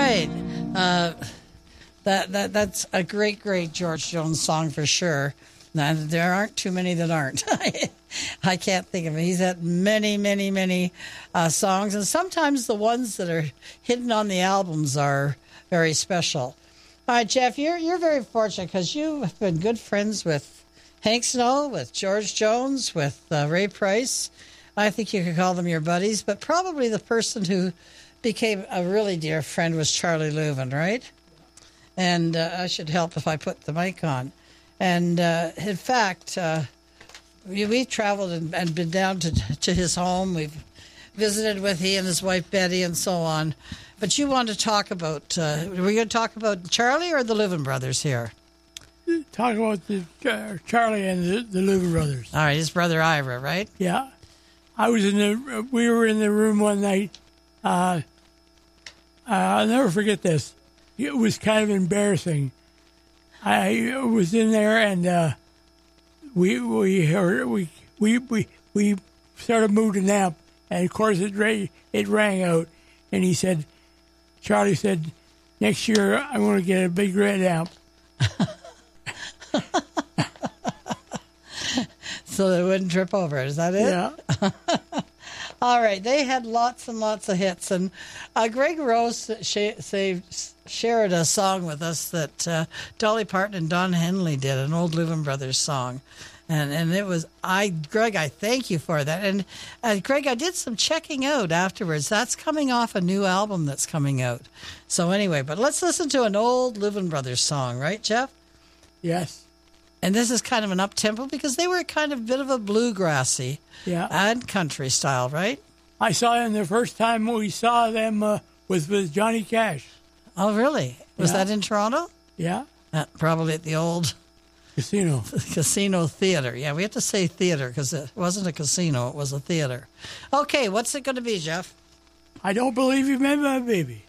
right. That's a great George Jones song for sure. Now, there aren't too many that aren't. I can't think of it. He's had many songs, and sometimes the ones that are hidden on the albums are very special. All right, Jeff, you're very fortunate because you've been good friends with Hank Snow, with George Jones, with Ray Price. I think you could call them your buddies, but probably the person who became a really dear friend was Charlie Louvin, right? And I should help if I put the mic on. And in fact, we traveled and been down to his home. We've visited with he and his wife Betty and so on. But you want to talk about, are we going to talk about Charlie or the Louvin brothers here? Talk about Charlie and the Louvin brothers. All right, his brother Ira, right? Yeah. We were in the room one night. I'll never forget this. It was kind of embarrassing. I was in there, and we sort of moved an amp, and of course it rang out. And Charlie said, "Next year I'm going to get a big red amp." So they wouldn't trip over it. Is that it? Yeah. All right. They had lots and lots of hits. And Greg Rose shared a song with us that Dolly Parton and Don Henley did, an old Louvin Brothers song. And it was, Greg, I thank you for that. And Greg, I did some checking out afterwards. That's coming off a new album that's coming out. So anyway, but let's listen to an old Louvin Brothers song, right, Jeff? Yes. And this is kind of an up-tempo because they were kind of a bit of a bluegrassy and country style, right? I saw them the first time we saw them was with Johnny Cash. Oh, really? Was that in Toronto? Yeah. Probably at the old Casino Theater. Yeah, we have to say theater because it wasn't a casino, it was a theater. Okay, what's it going to be, Jeff? I don't believe you made my baby.